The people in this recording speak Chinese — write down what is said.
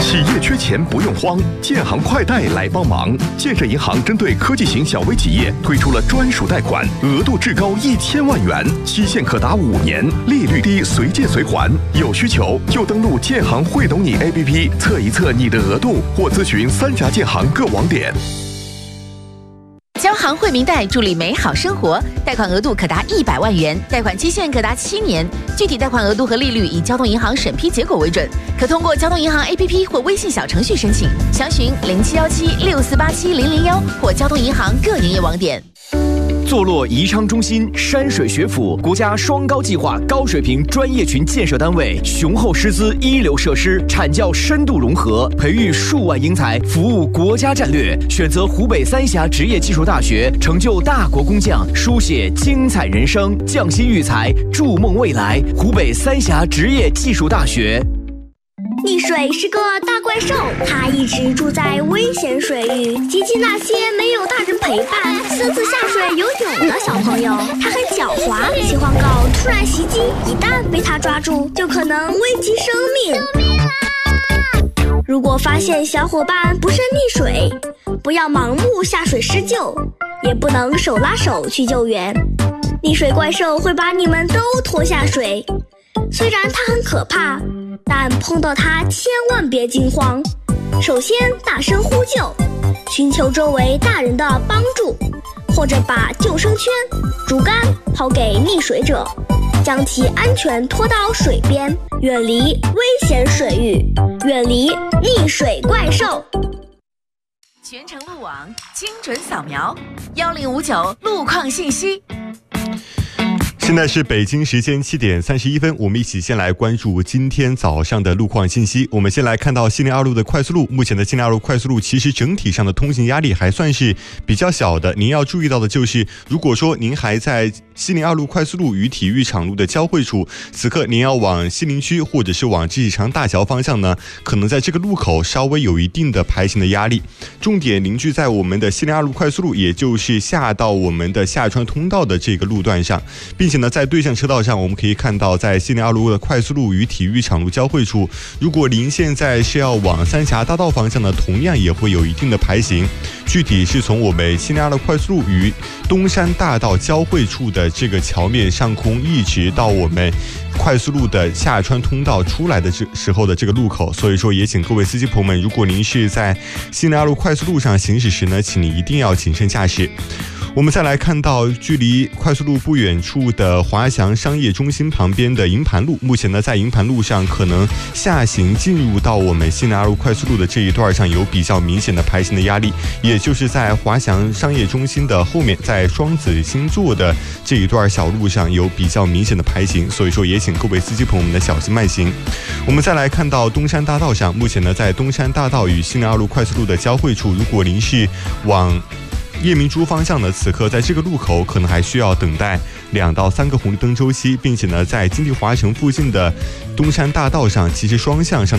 企业缺钱不用慌，建行快贷来帮忙。建设银行针对科技型小微企业推出了专属贷款，额度至高1000万元，期限可达5年，利率低，随借随还。有需求就登录建行会懂你 APP 测一测你的额度，或咨询3家建行各网点。 交行惠民贷助力美好生活，贷款额度可达100万元，贷款期限可达7年，具体贷款额度和利率以交通银行审批结果为准，可通过交通银行 APP 或微信小程序申请，详询071764870001或交通银行各营业网点。 坐落宜昌中心，山水学府，国家双高计划高水平专业群建设单位，雄厚师资，一流设施，产教深度融合，培育数万英才，服务国家战略。选择湖北三峡职业技术大学，成就大国工匠，书写精彩人生，匠心育才，筑梦未来。湖北三峡职业技术大学。 溺水是个大怪兽，它一直住在危险水域，接近那些没有大人陪伴、私自下水游泳的小朋友。它很狡猾，喜欢搞突然袭击，一旦被它抓住，就可能危及生命。救命啊！如果发现小伙伴不慎溺水，不要盲目下水施救，也不能手拉手去救援。溺水怪兽会把你们都拖下水。虽然它很可怕，但碰到它千万别惊慌。首先大声呼救，寻求周围大人的帮助，或者把救生圈、竹竿抛给溺水者，将其安全拖到水边，远离危险水域，远离溺水怪兽。 全程路网，精准扫描，1059路况信息。 现在是北京时间7点31分，我们一起先来关注今天早上的路况信息。我们先来看到西宁2路的快速路，目前的西宁2路快速路其实整体上的通行压力还算是比较小的。您要注意到的就是，如果说您还在西宁2路快速路与体育场路的交汇处，此刻您要往西宁区或者是往积体场大桥方向呢，可能在这个路口稍微有一定的排行的压力。重点凝聚在我们的西宁2路快速路，也就是下到我们的下川通道的这个路段上，并且呢，在对向车道上，我们可以看到，在西宁2路的快速路与体育场路交汇处，如果您现在是要往三峡大道方向呢，同样也会有一定的排行。具体是从我们西宁2路快速路与东山大道交汇处的这个桥面上空，一直到我们快速路的下川通道出来的时候的这个路口。所以说，也请各位司机朋友们，如果您是在西宁2路快速路上行驶时呢，请你一定要谨慎驾驶。我们再来看到距离快速路不远处的华翔商业中心旁边的营盘路，目前呢在营盘路上可能下行进入到我们西宁2路快速路的这一段上有比较明显的排行的压力，也就是在华翔商业中心的后面，在双子星座的这一段小路上有比较明显的排行，所以说也请各位司机朋友们的小心慢行。我们再来看到东山大道上，目前呢在东山大道与西宁2路快速路的交汇处，如果您是往夜明珠方向的，此刻在这个路口可能还需要等待2到3个红绿灯周期，并且呢在金地华城附近的东山大道上，其实双向上